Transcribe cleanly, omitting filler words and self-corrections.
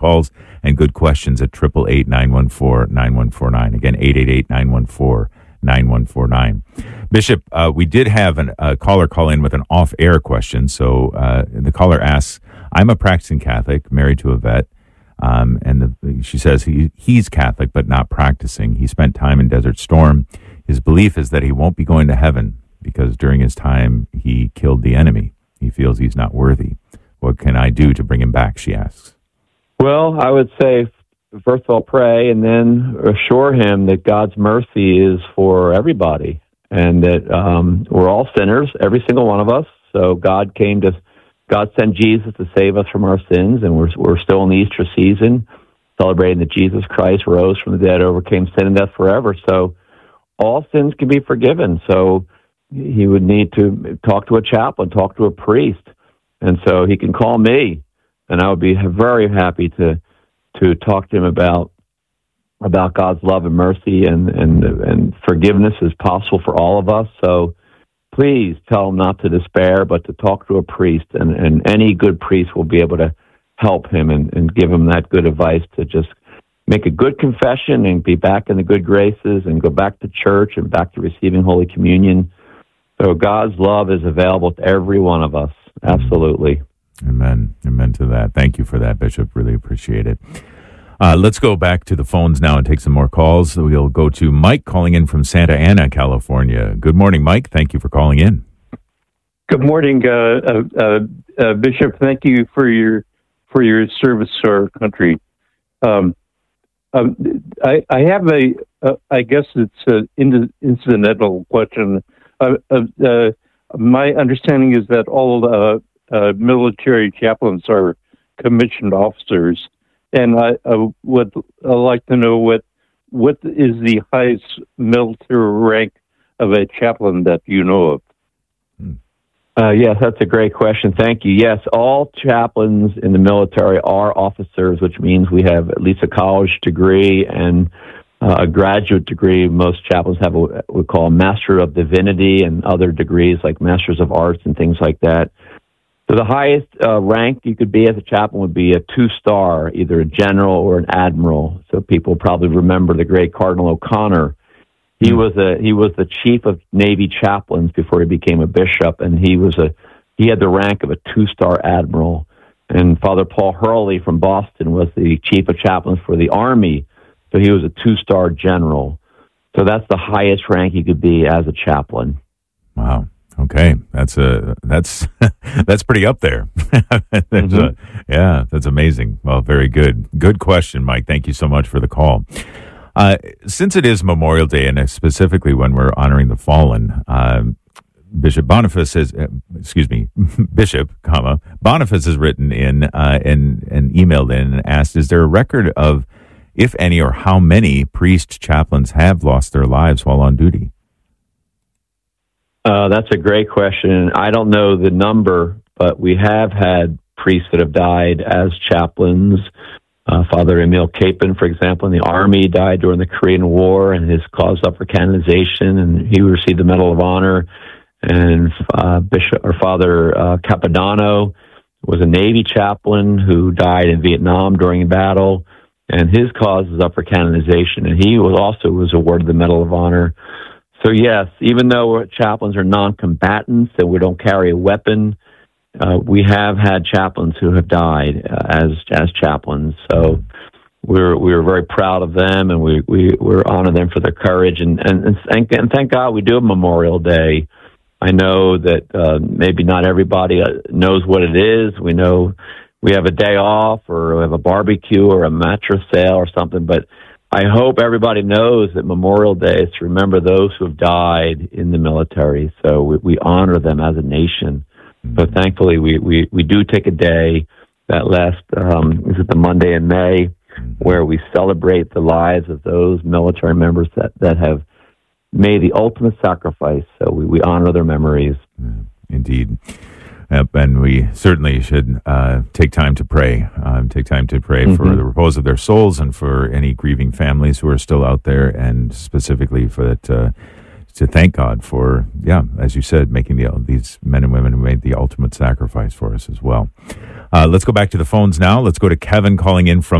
calls and good questions at 888-914-9149. Again, 888-914-9149. Bishop, we did have a caller call in with an off-air question. So the caller asks, I'm a practicing Catholic, married to a vet, she says he's Catholic but not practicing. He spent time in Desert Storm. His belief is that he won't be going to heaven because during his time he killed the enemy. He feels he's not worthy. What can I do to bring him back, she asks. Well, I would say, first of all, pray and then assure him that God's mercy is for everybody and that we're all sinners, every single one of us. So God sent Jesus to save us from our sins, and we're still in the Easter season, celebrating that Jesus Christ rose from the dead, overcame sin and death forever. So all sins can be forgiven. So he would need to talk to a chaplain, talk to a priest, and so he can call me, and I would be very happy to talk to him about God's love and mercy and forgiveness is possible for all of us. So please tell him not to despair, but to talk to a priest, and any good priest will be able to help him and give him that good advice to just make a good confession and be back in the good graces and go back to church and back to receiving Holy Communion. So God's love is available to every one of us. Absolutely. Amen. Amen to that. Thank you for that, Bishop. Really appreciate it. Let's go back to the phones now and take some more calls. We'll go to Mike calling in from Santa Ana, California. Good morning, Mike. Thank you for calling in. Good morning, Bishop. Thank you for your service to our country. I have I guess it's an incidental question. My understanding is that all military chaplains are commissioned officers, and I would like to know what is the highest military rank of a chaplain that you know of? Yes, that's a great question. Thank you. Yes, all chaplains in the military are officers, which means we have at least a college degree and a graduate degree. Most chaplains have what we call a Master of Divinity and other degrees like Masters of Arts and things like that. So the highest rank you could be as a chaplain would be a 2-star, either a general or an admiral. So people probably remember the great Cardinal O'Connor. He was the chief of Navy chaplains before he became a bishop, and he had the rank of a 2-star admiral. And Father Paul Hurley from Boston was the chief of chaplains for the Army, so he was a 2-star general. So that's the highest rank you could be as a chaplain. Wow. Okay, that's pretty up there. That's amazing. Well, very good. Good question, Mike. Thank you so much for the call. Since it is Memorial Day, and specifically when we're honoring the fallen, Bishop Boniface has, Bishop, Boniface has written in and emailed in and asked, is there a record of, if any, or how many priest chaplains have lost their lives while on duty? That's a great question. I don't know the number, but we have had priests that have died as chaplains. Father Emil Capon, for example, in the Army, died during the Korean War, and his cause up for canonization, and he received the Medal of Honor. And Father Capodanno was a Navy chaplain who died in Vietnam during a battle, and his cause is up for canonization, and he was awarded the Medal of Honor. So yes, even though chaplains are non-combatants and we don't carry a weapon, we have had chaplains who have died as chaplains. So we're very proud of them, and we honor them for their courage. And thank God we do have Memorial Day. I know that maybe not everybody knows what it is. We know we have a day off, or we have a barbecue, or a mattress sale, or something. But I hope everybody knows that Memorial Day is to remember those who have died in the military. So we honor them as a nation. So thankfully, we do take a day that last, is it the Monday in May, where we celebrate the lives of those military members that have made the ultimate sacrifice. So we honor their memories. Indeed. And we certainly should take time to pray. Take time to pray for the repose of their souls and for any grieving families who are still out there, and specifically for that, to thank God for, as you said, making these men and women who made the ultimate sacrifice for us as well. Let's go back to the phones now. Let's go to Kevin calling in from